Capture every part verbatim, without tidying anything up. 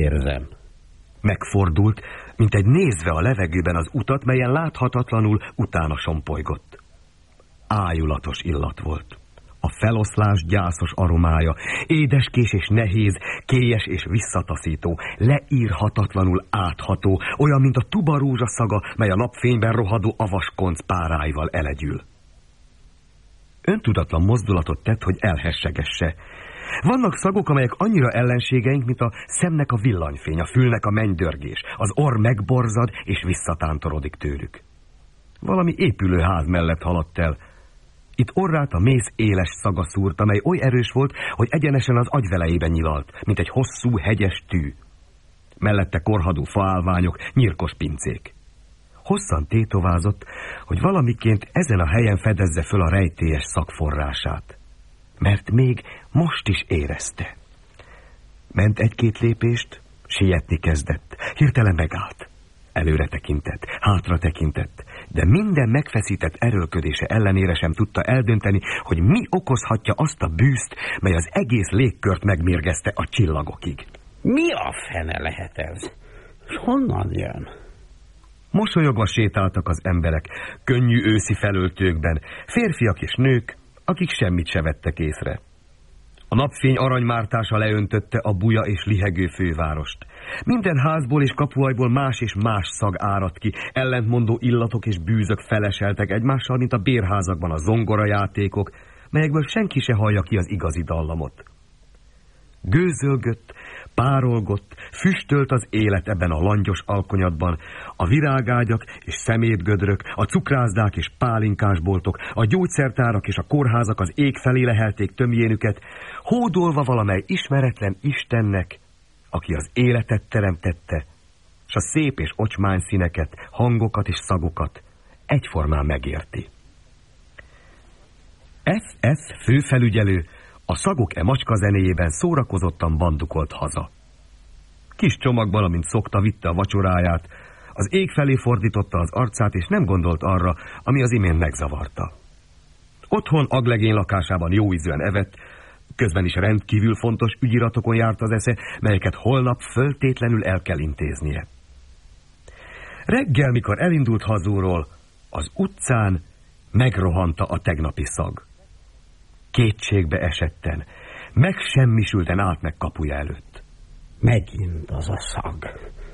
érzem. Megfordult, mint egy nézve a levegőben az utat, melyen láthatatlanul utána sompolygott. Ájulatos illat volt. A feloszlás gyászos aromája, édeskés és nehéz, kélyes és visszataszító, leírhatatlanul átható, olyan, mint a tubarózsa szaga, mely a napfényben rohadó avaskonc páráival elegyül. Öntudatlan mozdulatot tett, hogy elhessegesse. Vannak szagok, amelyek annyira ellenségeink, mint a szemnek a villanyfény, a fülnek a mennydörgés, az orr megborzad és visszatántorodik tőlük. Valami épülő ház mellett haladt el. Itt orrát a mész éles szaga szúrt, amely oly erős volt, hogy egyenesen az agyvelejében nyilalt, mint egy hosszú, hegyes tű. Mellette korhadó faállványok, nyírkos pincék. Hosszan tétovázott, hogy valamiként ezen a helyen fedezze föl a rejtélyes szagforrását. Mert még most is érezte. Ment egy-két lépést, sietni kezdett, hirtelen megállt. Előre tekintett, hátra tekintett, de minden megfeszített erőlködése ellenére sem tudta eldönteni, hogy mi okozhatja azt a bűzt, mely az egész légkört megmérgezte a csillagokig. Mi a fene lehet ez? És honnan jön? Mosolyogva sétáltak az emberek, könnyű őszi felöltőkben, férfiak és nők, akik semmit se vettek észre. A napfény aranymártása leöntötte a buja és lihegő fővárost. Minden házból és kapuajból más és más szag áradt ki, ellentmondó illatok és bűzök feleseltek egymással, mint a bérházakban a zongorajátékok, melyekből senki se hallja ki az igazi dallamot. Gőzölgött, párolgott, füstölt az élet ebben a langyos alkonyatban, a virágágyak és szemétgödrök, a cukrászdák és pálinkásboltok, a gyógyszertárak és a kórházak az ég felé lehelték tömjénüket, hódolva valamely ismeretlen Istennek, aki az életet teremtette, s a szép és ocsmány színeket, hangokat és szagokat egyformán megérti. ef ef főfelügyelő a szagok e macska zenéjében szórakozottan bandukolt haza. Kis csomagban, amint szokta, vitte a vacsoráját, az ég felé fordította az arcát, és nem gondolt arra, ami az imént megzavarta. Otthon aglegény lakásában jóízűen evett, közben is rendkívül fontos ügyiratokon járt az esze, melyeket holnap föltétlenül el kell intéznie. Reggel, mikor elindult hazúról, az utcán megrohanta a tegnapi szag. Kétségbe esetten, megsemmisülten állt meg kapuja előtt. Megint az a szag.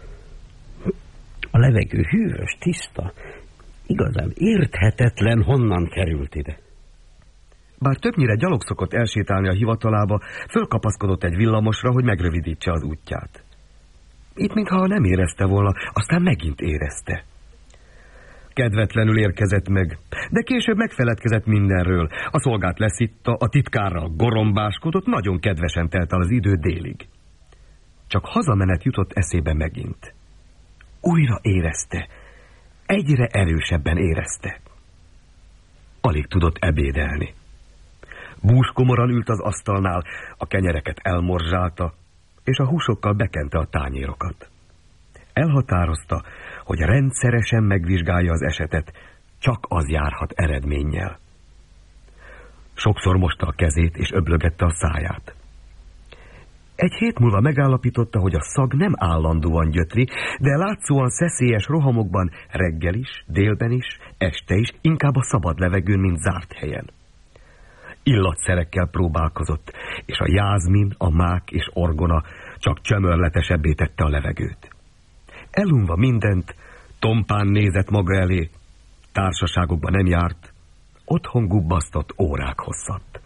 A levegő hűvös, tiszta, igazán érthetetlen, honnan került ide. Bár többnyire gyalog szokott elsétálni a hivatalába, fölkapaszkodott egy villamosra, hogy megrövidítse az útját. Itt mintha nem érezte volna, aztán megint érezte. Kedvetlenül érkezett meg, de később megfeledkezett mindenről. A szolgát leszitta, a titkárral gorombáskodott, nagyon kedvesen telt el az idő délig. Csak hazamenet jutott eszébe megint. Újra érezte, egyre erősebben érezte. Alig tudott ebédelni. Búskomoran ült az asztalnál, a kenyereket elmorzsálta, és a húsokkal bekente a tányérokat. Elhatározta, hogy rendszeresen megvizsgálja az esetet, csak az járhat eredménnyel. Sokszor mosta a kezét, és öblögette a száját. Egy hét múlva megállapította, hogy a szag nem állandóan gyötri, de látszóan szeszélyes rohamokban reggel is, délben is, este is, inkább a szabad levegőn, mint zárt helyen. Illatszerekkel próbálkozott, és a jázmin, a mák és orgona csak csömörletesebbé tette a levegőt. Elunva mindent, tompán nézett maga elé, társaságokban nem járt, otthon gubbasztott órák hosszat.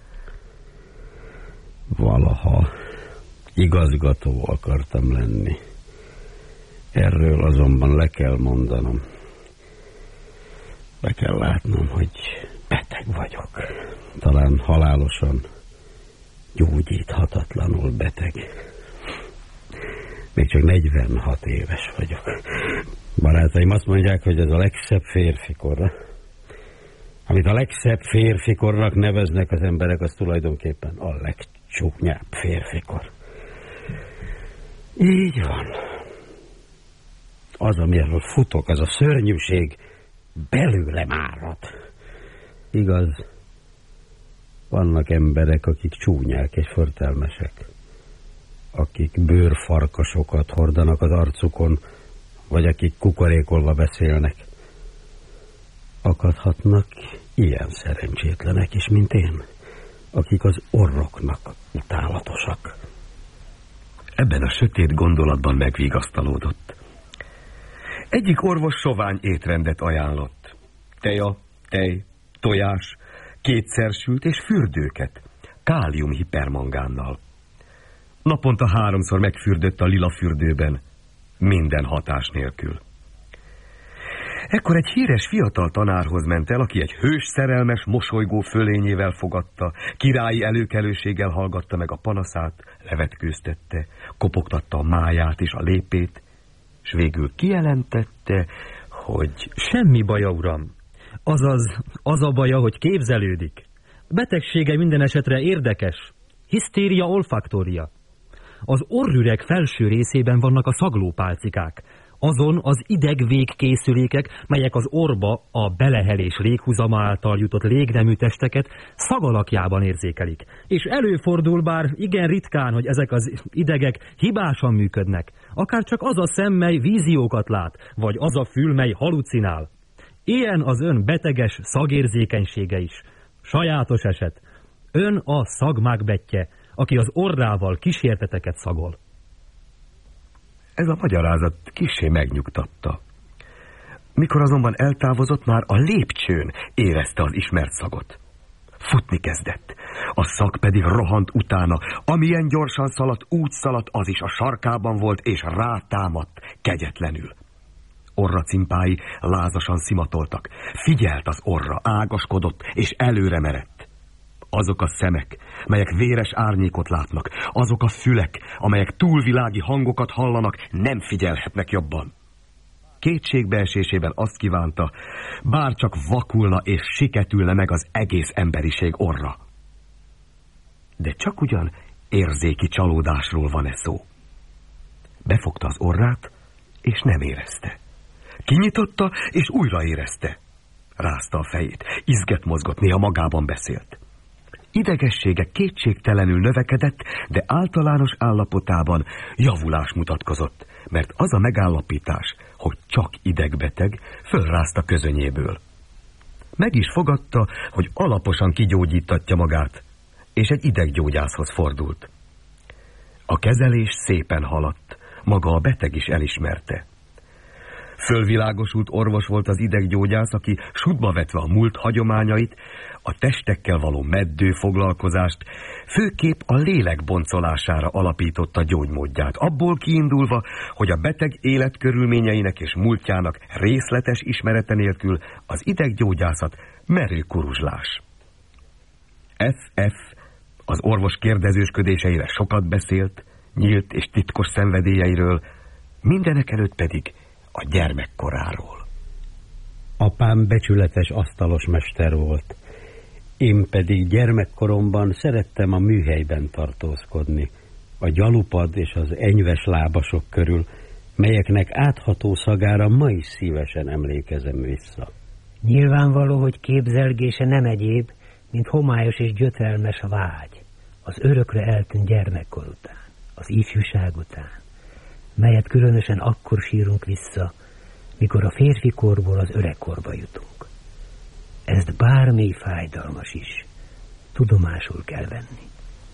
Valaha igazgató akartam lenni. Erről azonban le kell mondanom. Be kell látnom, hogy beteg vagyok. Talán halálosan, gyógyíthatatlanul beteg. Még csak negyvenhat éves vagyok. Barátaim azt mondják, hogy ez a legszebb férfikor. Amit a legszebb férfikornak neveznek az emberek, az tulajdonképpen a legcsúnyább férfikor. Így van. Az, amiről futok, az a szörnyűség belőlem árad. Igaz, vannak emberek, akik csúnyák és förtelmesek. akik bőrfarkasokat hordanak az arcukon, vagy akik kukorékolva beszélnek. Akadhatnak ilyen szerencsétlenek is, mint én, akik az orroknak utálatosak. Ebben a sötét gondolatban megvigasztalódott. Egyik orvos sovány étrendet ajánlott. Teja, tej, tojás, kétszersült és fürdőket, kálium hipermangánnal. Naponta háromszor megfürdött a lila fürdőben, minden hatás nélkül. Ekkor egy híres fiatal tanárhoz ment el, aki egy hős szerelmes, mosolygó fölényével fogadta, királyi előkelőséggel hallgatta meg a panaszát, levetkőztette, kopogtatta a máját és a lépét, s végül kijelentette, hogy... Semmi baja, uram. Azaz, az a baja, hogy képzelődik. Betegsége minden esetre érdekes. Hisztéria olfaktória. Az orrüreg felső részében vannak a szaglópálcikák. Azon az idegvégkészülékek, melyek az orba a belehelés léghuzama által jutott légnemű testeket szagalakjában érzékelik. És előfordul, bár igen ritkán, hogy ezek az idegek hibásan működnek. Akár csak az a szem, mely víziókat lát, vagy az a fül, mely halucinál. Ilyen az ön beteges szagérzékenysége is. Sajátos eset. Ön a szagmákbettye, aki az orrával kísérteteket szagol. Ez a magyarázat kissé megnyugtatta. Mikor azonban eltávozott, már a lépcsőn érezte az ismert szagot. Futni kezdett. A szag pedig rohant utána. Amilyen gyorsan szaladt, úgy szaladt, az is a sarkában volt, és rátámadt kegyetlenül. Orracimpái lázasan szimatoltak. Figyelt az orra, ágaskodott, és előre merett. Azok a szemek, melyek véres árnyékot látnak, azok a fülek, amelyek túlvilági hangokat hallanak, nem figyelhetnek jobban. Kétségbeesésében azt kívánta, bárcsak vakulna és siketülne meg az egész emberiség orra. De csak ugyan érzéki csalódásról van-e szó. Befogta az orrát, és nem érezte. Kinyitotta, és újra érezte. Rázta a fejét, izget mozgott, néha magában beszélt. Idegessége kétségtelenül növekedett, de általános állapotában javulás mutatkozott, mert az a megállapítás, hogy csak idegbeteg, fölrázta közönyéből. Meg is fogadta, hogy alaposan kigyógyítatja magát, és egy ideggyógyászhoz fordult. A kezelés szépen haladt, maga a beteg is elismerte. Fölvilágosult orvos volt az ideggyógyász, aki sudba vetve a múlt hagyományait, a testekkel való meddő foglalkozást, főképp a lélek boncolására alapította gyógymódját, abból kiindulva, hogy a beteg életkörülményeinek és múltjának részletes ismerete nélkül az ideggyógyászat merő kuruzslás. ef ef az orvos kérdezősködéseire sokat beszélt, nyílt és titkos szenvedélyeiről, mindenekelőtt pedig a gyermekkoráról. Apám becsületes asztalos mester volt. Én pedig gyermekkoromban szerettem a műhelyben tartózkodni, a gyalupad és az enyves lábasok körül, melyeknek átható szagára ma is szívesen emlékezem vissza. Nyilvánvaló, hogy képzelgése nem egyéb, mint homályos és gyötrelmes vágy, az örökre eltűnt gyermekkor után, az ifjúság után, melyet különösen akkor sírunk vissza, mikor a férfi korból az öregkorba jutunk. Ezt bármi fájdalmas is tudomásul kell venni.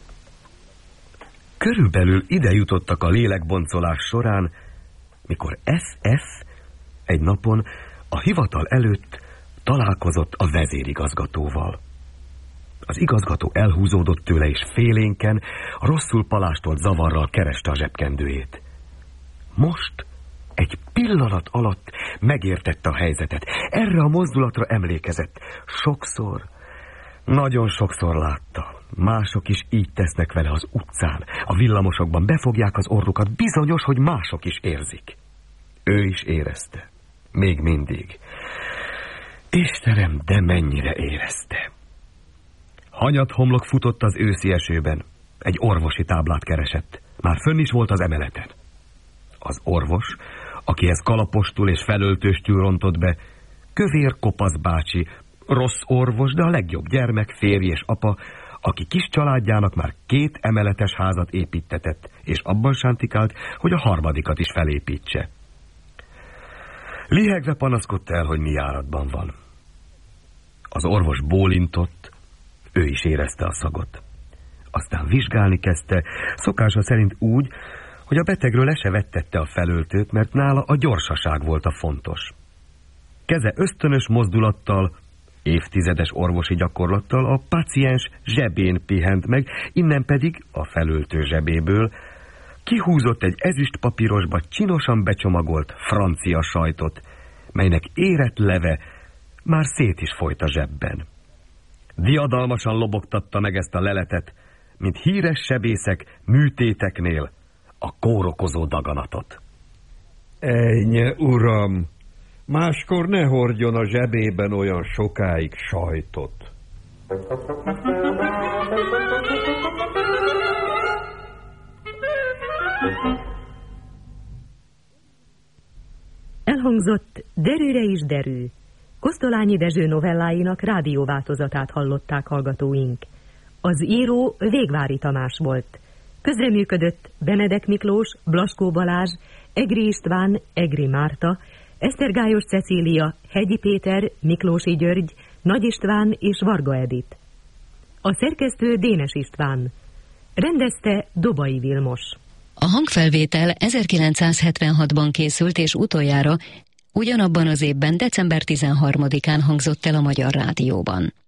Körülbelül ide jutottak a lélekboncolás során, mikor ef ef egy napon a hivatal előtt találkozott a vezérigazgatóval. Az igazgató elhúzódott tőle, és félénken, rosszul palástolt zavarral kereste a zsebkendőjét. Most egy pillanat alatt megértette a helyzetet. Erre a mozdulatra emlékezett. Sokszor, nagyon sokszor látta. Mások is így tesznek vele az utcán. A villamosokban befogják az orrukat. Bizonyos, hogy mások is érzik. Ő is érezte. Még mindig. Istenem, de mennyire érezte. Hanyat homlok futott az őszi esőben. Egy orvosi táblát keresett. Már fönn is volt az emeleten. Az orvos, akihez kalapostól és felöltöstül rontott be, kövér kopasz bácsi, rossz orvos, de a legjobb gyermek, férj és apa, aki kis családjának már két emeletes házat építetett, és abban sántikált, hogy a harmadikat is felépítse. Lihegve panaszkodta el, hogy mi járatban van. Az orvos bólintott, ő is érezte a szagot. Aztán vizsgálni kezdte, szokása szerint úgy, hogy a betegről le se vettette a felöltőt, mert nála a gyorsaság volt a fontos. Keze ösztönös mozdulattal, évtizedes orvosi gyakorlattal a páciens zsebén pihent meg, innen pedig a felöltő zsebéből kihúzott egy ezüstpapírosba csinosan becsomagolt francia sajtot, melynek érett leve már szét is folyt a zsebben. Diadalmasan lobogtatta meg ezt a leletet, mint híres sebészek műtéteknél a kórokozó daganatot. Ejnye, uram! Máskor ne hordjon a zsebében olyan sokáig sajtot. Elhangzott Derűre is derű. Kosztolányi Dezső novelláinak rádióváltozatát hallották hallgatóink. Az író Végvári Tamás volt. Közreműködött Benedek Miklós, Blaskó Balázs, Egri István, Egri Márta, Esztergályos Cecília, Hegyi Péter, Miklósi György, Nagy István és Varga Edith. A szerkesztő Dénes István. Rendezte Dobai Vilmos. A hangfelvétel ezerkilencszázhetvenhatban készült, és utoljára ugyanabban az évben december tizenharmadikán hangzott el a Magyar Rádióban.